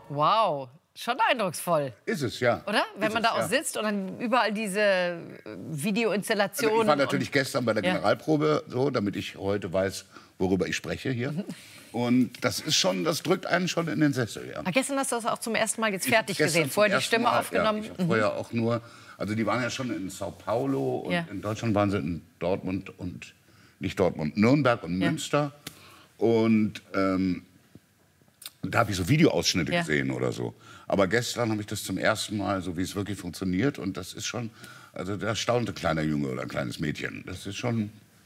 Wow, schon eindrucksvoll. Ist es, ja. Oder? Wenn man da auch sitzt und dann überall diese Videoinstallationen. Also ich war natürlich gestern bei der Generalprobe, so, damit ich heute weiß, worüber ich spreche hier. Und das ist schon, das drückt einen schon in den Sessel. Ja. Aber gestern hast du das auch zum ersten Mal jetzt fertig gesehen, vorher die Stimme aufgenommen. Ja, ich habe vorher auch nur, also die waren ja schon in Sao Paulo und in Deutschland waren sie in Dortmund und, nicht Dortmund, Nürnberg und Münster. Und da habe ich so Videoausschnitte gesehen oder so. Aber gestern habe ich das zum ersten Mal, so wie es wirklich funktioniert. Und das ist schon, also der staunte kleiner Junge oder ein kleines Mädchen. Das ist schon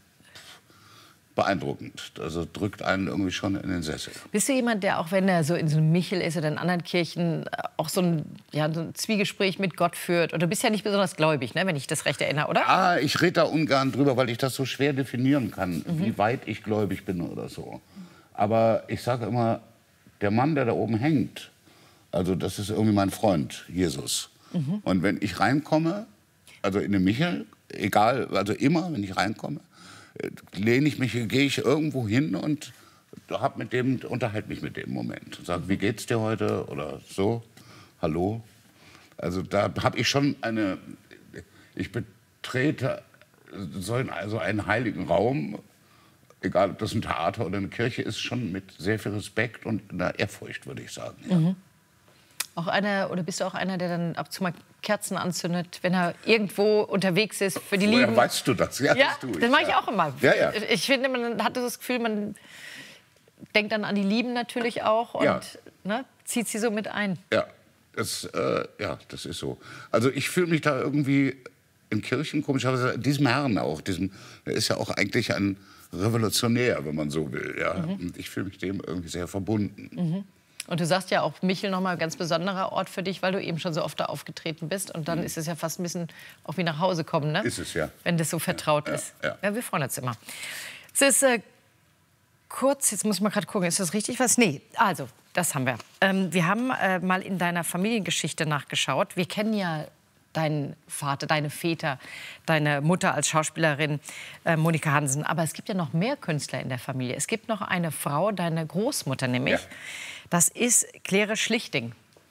beeindruckend. Also drückt einen irgendwie schon in den Sessel. Bist du jemand, der auch wenn er so in so einem Michel ist oder in anderen Kirchen auch so ein Zwiegespräch mit Gott führt? Und du bist ja nicht besonders gläubig, ne, wenn ich das recht erinnere, oder? Ah, ich rede da ungern drüber, weil ich das so schwer definieren kann, wie weit ich gläubig bin oder so. Aber ich sage immer, der Mann, der da oben hängt, also das ist irgendwie mein Freund, Jesus. Und wenn ich reinkomme, also in den Michel, egal, also immer, wenn ich reinkomme, lehne ich mich, gehe ich irgendwo hin und unterhalte mich mit dem Moment. Sage, wie geht's dir heute oder so, hallo. Also da habe ich schon ich betrete also einen heiligen Raum, egal ob das ein Theater oder eine Kirche ist, schon mit sehr viel Respekt und einer Ehrfurcht, würde ich sagen. Ja. Auch oder bist du auch einer, der dann ab und zu mal Kerzen anzündet, wenn er irgendwo unterwegs ist für die Lieben? Woher weißt du das? Ja, das tue ich. Das mache ich auch immer. Ja, ja. Ich finde, man hat das Gefühl, man denkt dann an die Lieben natürlich auch und zieht sie so mit ein. Ja, das ist so. Also ich fühle mich da irgendwie in Kirchen komischerweise, diesem Herrn auch, der ist ja auch eigentlich ein Revolutionär, wenn man so will. Ja? Und ich fühle mich dem irgendwie sehr verbunden. Und du sagst ja auch, Michel noch mal ein ganz besonderer Ort für dich, weil du eben schon so oft da aufgetreten bist. Und dann ist es ja fast ein bisschen auch wie nach Hause kommen, ne? Ist es, ja. Wenn das so vertraut ist. Ja, wir freuen uns immer. Es ist kurz, jetzt muss ich mal gerade gucken, ist das richtig was? Nee, also, das haben wir. Wir haben mal in deiner Familiengeschichte nachgeschaut. Wir kennen ja deinen Vater, deine Väter, deine Mutter als Schauspielerin, Monika Hansen. Aber es gibt ja noch mehr Künstler in der Familie. Es gibt noch eine Frau, deine Großmutter nämlich. Ja. Das ist Claire Schlichting.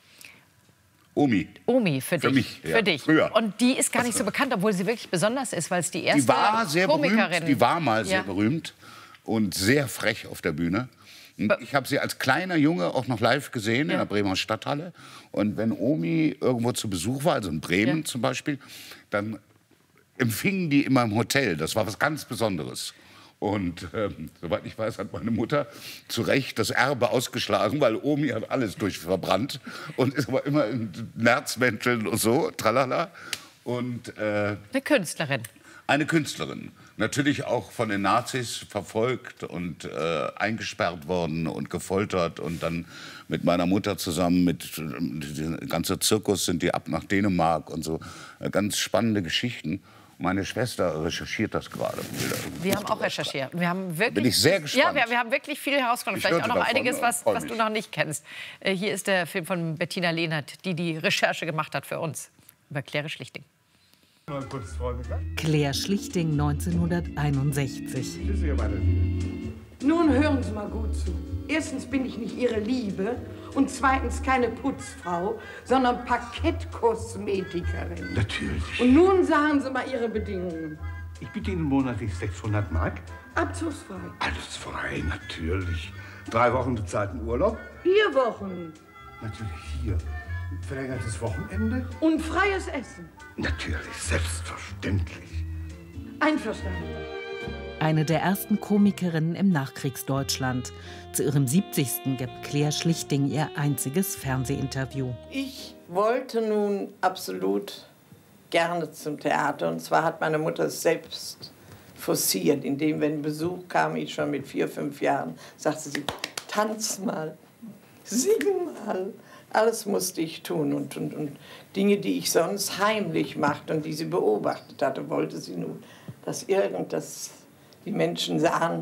Omi. Omi, für dich. Mich, ja. Für dich. Früher. Und die ist gar nicht so bekannt, obwohl sie wirklich besonders ist, weil es die erste die war sehr Komikerin. Berühmt, die war mal sehr berühmt und sehr frech auf der Bühne. Und ich habe sie als kleiner Junge auch noch live gesehen in der Bremer Stadthalle. Und wenn Omi irgendwo zu Besuch war, also in Bremen zum Beispiel, dann empfingen die immer im Hotel. Das war was ganz Besonderes. Und soweit ich weiß, hat meine Mutter zu Recht das Erbe ausgeschlagen, weil Omi hat alles durchverbrannt und ist aber immer in Nerzmänteln und so, tralala. Und, eine Künstlerin. Eine Künstlerin. Natürlich auch von den Nazis verfolgt und eingesperrt worden und gefoltert. Und dann mit meiner Mutter zusammen, der ganze Zirkus sind die ab nach Dänemark und so. Ganz spannende Geschichten. Meine Schwester recherchiert das gerade. Wir haben auch recherchiert. Wir haben wirklich, bin ich sehr gespannt. Ja, wir haben wirklich viel herausgefunden. Vielleicht auch noch einiges, was du noch nicht kennst. Hier ist der Film von Bettina Lehnert, die Recherche gemacht hat für uns über Claire Schlichting. Claire Schlichting, 1961. Nun hören Sie mal gut zu. Erstens bin ich nicht Ihre Liebe und zweitens keine Putzfrau, sondern Parkettkosmetikerin. Natürlich. Und nun sagen Sie mal Ihre Bedingungen. Ich biete Ihnen monatlich 600 Mark. Abzugsfrei. Alles frei, natürlich. 3 Wochen bezahlten Urlaub. 4 Wochen. Natürlich hier. Verlängertes Wochenende. Und freies Essen. Natürlich, selbstverständlich. Einverstanden. Eine der ersten Komikerinnen im Nachkriegsdeutschland. Zu ihrem 70. gibt Claire Schlichting ihr einziges Fernsehinterview. Ich wollte nun absolut gerne zum Theater. Und zwar hat meine Mutter es selbst forciert, indem, wenn Besuch kam, ich schon mit 4, 5 Jahren, sagte sie, tanz mal, sing mal. Alles musste ich tun und Dinge, die ich sonst heimlich machte und die sie beobachtet hatte, wollte sie nun, dass die Menschen sahen,